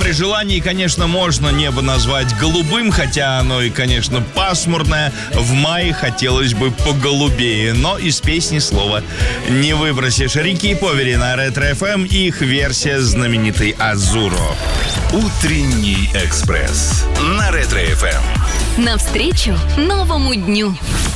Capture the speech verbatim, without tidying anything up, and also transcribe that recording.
при желании, конечно, можно небо назвать голубым, хотя оно и, конечно, пасмурное. В мае хотелось бы поголубее, но из песни слова не выбросишь. Рики и Повери на Ретро-эф эм и их версия знаменитой «Азуро». Утренний экспресс на Ретро-эф эм. Навстречу новому дню.